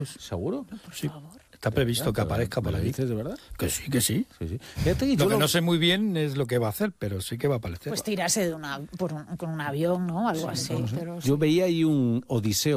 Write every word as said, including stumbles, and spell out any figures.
¿Seguro? Por sí. favor. Está previsto ¿Verdad? que aparezca ¿Me por lo ahí. dices de verdad? Que sí, que sí. Sí, sí. Fíjate que yo Lo que lo- no sé muy bien es lo que va a hacer, pero sí que va a aparecer. Pues tirarse de una, por un, con un avión, ¿no? Algo así. Pero yo veía ahí un Odiseo